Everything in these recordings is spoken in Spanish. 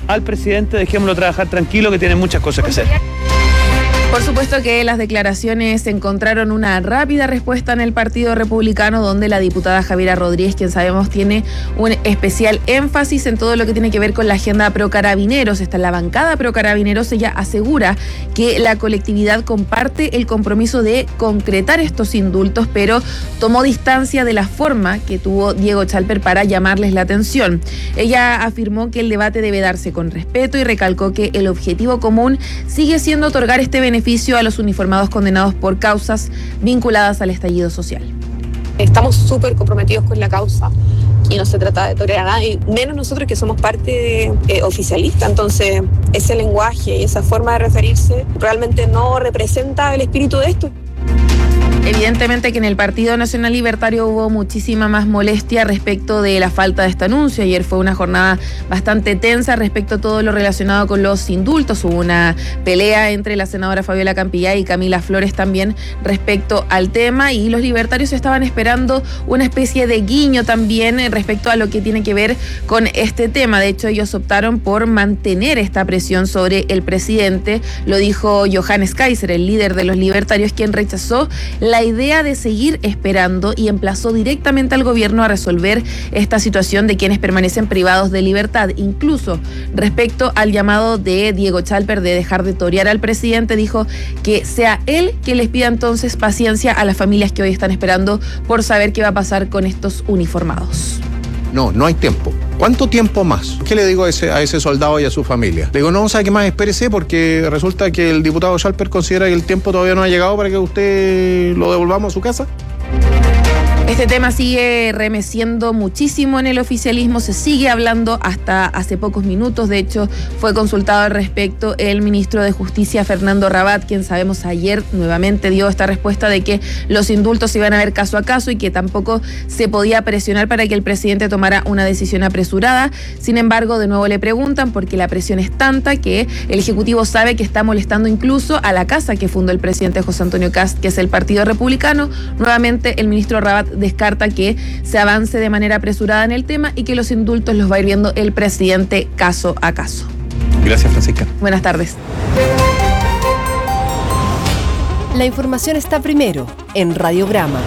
al presidente, dejémoslo trabajar tranquilo, que tiene muchas cosas que hacer. Por supuesto que las declaraciones encontraron una rápida respuesta en el Partido Republicano, donde la diputada Javiera Rodríguez, quien sabemos tiene un especial énfasis en todo lo que tiene que ver con la agenda pro carabineros. Está en la bancada pro carabineros. Ella asegura que la colectividad comparte el compromiso de concretar estos indultos, pero tomó distancia de la forma que tuvo Diego Chalper para llamarles la atención. Ella afirmó que el debate debe darse con respeto y recalcó que el objetivo común sigue siendo otorgar este beneficio a los uniformados condenados por causas vinculadas al estallido social. Estamos súper comprometidos con la causa y no se trata de tolerar a nadie, menos nosotros que somos parte oficialista. Entonces, ese lenguaje y esa forma de referirse realmente no representa el espíritu de esto. Evidentemente que en el Partido Nacional Libertario hubo muchísima más molestia respecto de la falta de este anuncio. Ayer fue una jornada bastante tensa respecto a todo lo relacionado con los indultos. Hubo una pelea entre la senadora Fabiola Campillay y Camila Flores también respecto al tema, y los libertarios estaban esperando una especie de guiño también respecto a lo que tiene que ver con este tema. De hecho, ellos optaron por mantener esta presión sobre el presidente. Lo dijo Johannes Kaiser, el líder de los libertarios, quien rechazó la idea de seguir esperando y emplazó directamente al gobierno a resolver esta situación de quienes permanecen privados de libertad. Incluso respecto al llamado de Diego Chalper de dejar de torear al presidente, dijo que sea él que les pida entonces paciencia a las familias que hoy están esperando por saber qué va a pasar con estos uniformados. No hay tiempo. ¿Cuánto tiempo más? ¿Qué le digo a ese soldado y a su familia? Le digo, no, ¿sabe qué más? Espérese, porque resulta que el diputado Chalper considera que el tiempo todavía no ha llegado para que usted lo devolvamos a su casa. Este tema sigue remeciendo muchísimo en el oficialismo, se sigue hablando hasta hace pocos minutos. De hecho, fue consultado al respecto el ministro de Justicia, Fernando Rabat, quien sabemos ayer nuevamente dio esta respuesta de que los indultos se iban a ver caso a caso y que tampoco se podía presionar para que el presidente tomara una decisión apresurada. Sin embargo, de nuevo le preguntan porque la presión es tanta que el Ejecutivo sabe que está molestando incluso a la casa que fundó el presidente José Antonio Kast, que es el Partido Republicano. Nuevamente, el ministro Rabat descarta que se avance de manera apresurada en el tema y que los indultos los va a ir viendo el presidente caso a caso. Gracias, Francisca. Buenas tardes. La información está primero en Radiograma.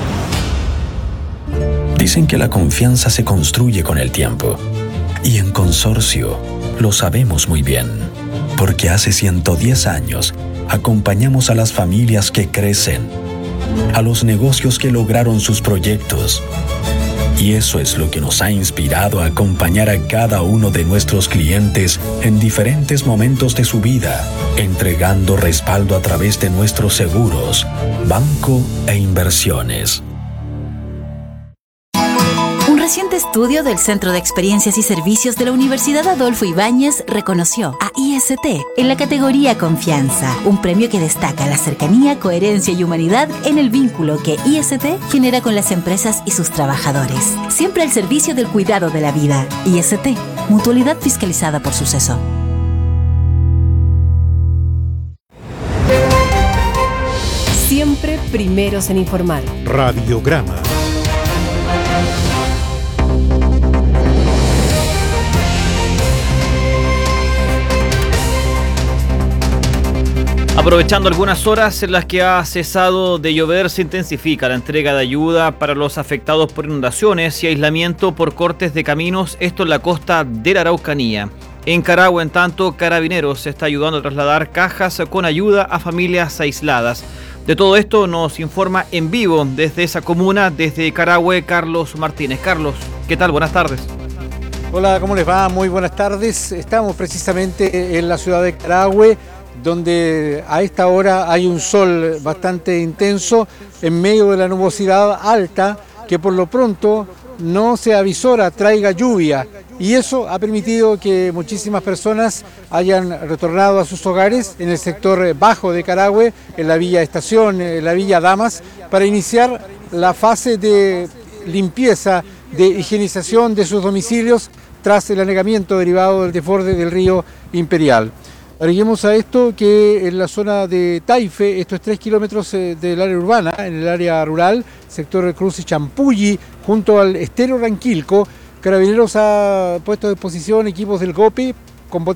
Dicen que la confianza se construye con el tiempo. Y en Consorcio lo sabemos muy bien. Porque hace 110 años acompañamos a las familias que crecen, a los negocios que lograron sus proyectos. Y eso es lo que nos ha inspirado a acompañar a cada uno de nuestros clientes en diferentes momentos de su vida, entregando respaldo a través de nuestros seguros, banco e inversiones. Un reciente estudio del Centro de Experiencias y Servicios de la Universidad Adolfo Ibáñez reconoció a IST en la categoría Confianza, un premio que destaca la cercanía, coherencia y humanidad en el vínculo que IST genera con las empresas y sus trabajadores. Siempre al servicio del cuidado de la vida. IST, mutualidad fiscalizada por Suceso. Siempre primeros en informar. Radiograma. Aprovechando algunas horas en las que ha cesado de llover, se intensifica la entrega de ayuda para los afectados por inundaciones y aislamiento por cortes de caminos, esto en la costa de la Araucanía. En Carahue, en tanto, Carabineros se está ayudando a trasladar cajas con ayuda a familias aisladas. De todo esto nos informa en vivo desde esa comuna, desde Carahue, Carlos Martínez. Carlos, ¿qué tal? Buenas tardes. Hola, ¿cómo les va? Muy buenas tardes. Estamos precisamente en la ciudad de Carahue, donde a esta hora hay un sol bastante intenso en medio de la nubosidad alta que por lo pronto no se avisora traiga lluvia, y eso ha permitido que muchísimas personas hayan retornado a sus hogares en el sector bajo de Carahue, en la Villa Estación, en la Villa Damas, para iniciar la fase de limpieza, de higienización de sus domicilios tras el anegamiento derivado del desborde del río Imperial. Agreguemos a esto que en la zona de Taife, estos 3 kilómetros del área urbana, en el área rural, sector Cruz y Champulli, junto al estero Ranquilco, Carabineros ha puesto a disposición equipos del GOPE con